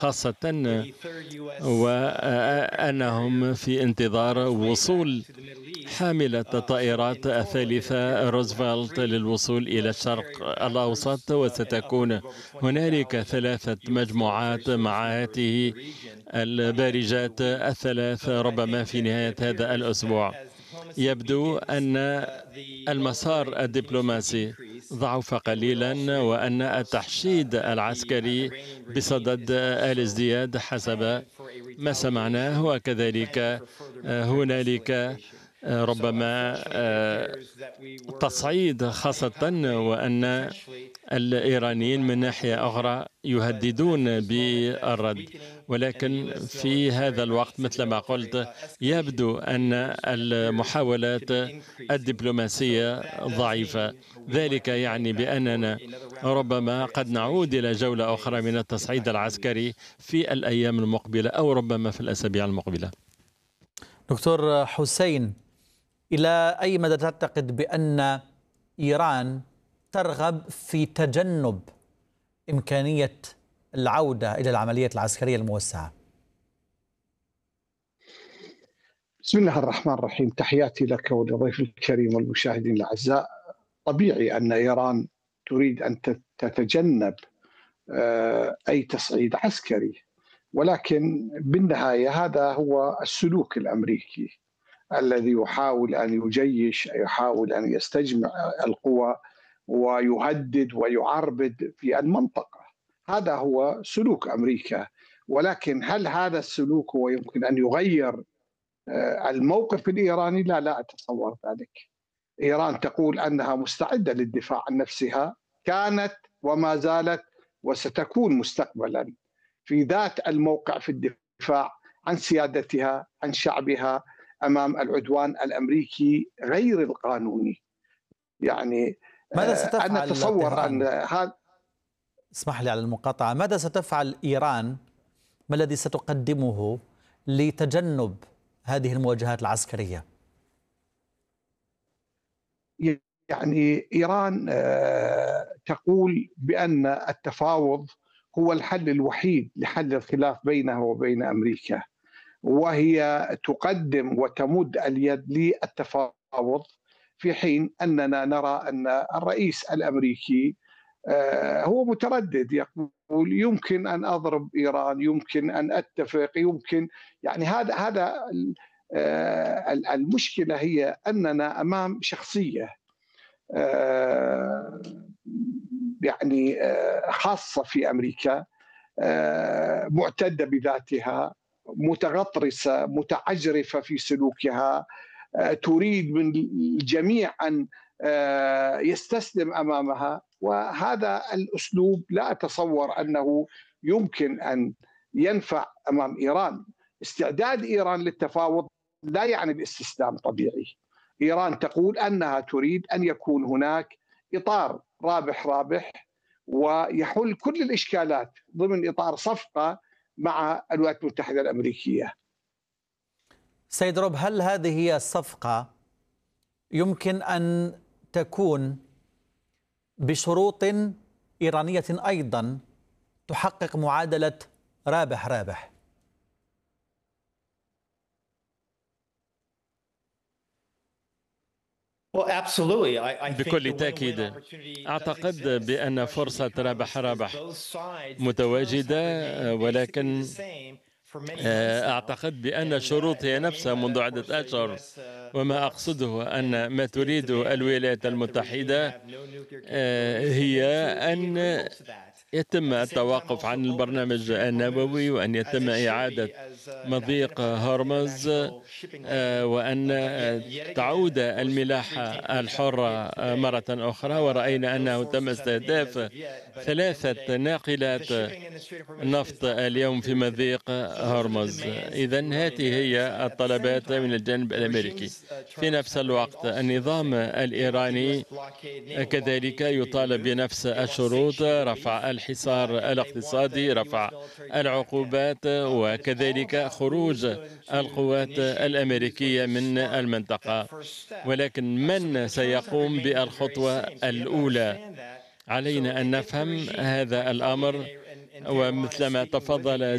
خاصة وأنهم في انتظار وصول حاملة الطائرات الثالثة روزفلت للوصول إلى الشرق الأوسط، وستكون هنالك 3 مجموعات مع هذه البارجات الثلاث ربما في نهاية هذا الأسبوع. يبدو أن المسار الدبلوماسي ضعف قليلا، وأن التحشيد العسكري بصدد الازدياد حسب ما سمعناه، وكذلك هنالك ربما تصعيد، خاصة وأن الإيرانيين من ناحية أخرى يهددون بالرد. ولكن في هذا الوقت مثل ما قلت يبدو أن المحاولات الدبلوماسية ضعيفة. ذلك يعني بأننا ربما قد نعود إلى جولة أخرى من التصعيد العسكري في الأيام المقبلة أو ربما في الأسابيع المقبلة. دكتور حسين، إلى أي مدى تعتقد بأن إيران ترغب في تجنب إمكانية العودة إلى العمليات العسكرية الموسعة؟ بسم الله الرحمن الرحيم. تحياتي لك ولضيف الكريم والمشاهدين الأعزاء. طبيعي أن إيران تريد أن تتجنب أي تصعيد عسكري، ولكن بالنهاية هذا هو السلوك الأمريكي الذي يحاول أن يجيش، يحاول أن يستجمع القوى ويهدد ويعربد في المنطقة. هذا هو سلوك أمريكا، ولكن هل هذا السلوك هو يمكن أن يغير الموقف الإيراني؟ لا أتصور ذلك. إيران تقول أنها مستعدة للدفاع عن نفسها، كانت وما زالت وستكون مستقبلا في ذات الموقع في الدفاع عن سيادتها، عن شعبها أمام العدوان الأمريكي غير القانوني. يعني ماذا ستفعل أنا أتصور أن هذا، اسمح لي على المقاطعة، ماذا ستفعل إيران؟ ما الذي ستقدمه لتجنب هذه المواجهات العسكرية؟ يعني إيران تقول بأن التفاوض هو الحل الوحيد لحل الخلاف بينها وبين أمريكا، وهي تقدم وتمد اليد للتفاوض، في حين أننا نرى أن الرئيس الأمريكي هو متردد، يقول يمكن أن أضرب إيران، يمكن أن أتفق، يمكن. يعني هذا المشكلة هي أننا أمام شخصية يعني خاصة في أمريكا، معتدة بذاتها، متغطرسة، متعجرفة في سلوكها، تريد من الجميع أن يستسلم أمامها. وهذا الأسلوب لا أتصور أنه يمكن أن ينفع أمام إيران. استعداد إيران للتفاوض لا يعني الاستسلام طبيعي. إيران تقول أنها تريد أن يكون هناك إطار رابح رابح ويحل كل الإشكالات ضمن إطار صفقة مع الولايات المتحدة الأمريكية. سيد روب، هل هذه الصفقة يمكن أن تكون بشروط إيرانية أيضا تحقق معادلة رابح رابح؟ بكل تأكيد أعتقد بأن فرصة رابح رابح متواجدة، ولكن أعتقد بأن الشروط هي نفسها منذ عدة أشهر. وما أقصده أن ما تريد الولايات المتحدة هي أن يتم التوقف عن البرنامج النووي، وأن يتم إعادة مضيق هرمز، وأن تعود الملاحة الحرة مرة أخرى. ورأينا أنه تم استهداف 3 ناقلات نفط اليوم في مضيق هرمز. إذن هذه هي الطلبات من الجانب الأمريكي. في نفس الوقت النظام الإيراني كذلك يطالب بنفس الشروط: رفع الحصار الاقتصادي، رفع العقوبات، وكذلك خروج القوات الأمريكية من المنطقة. ولكن من سيقوم بالخطوة الأولى؟ علينا أن نفهم هذا الأمر، ومثلما تفضل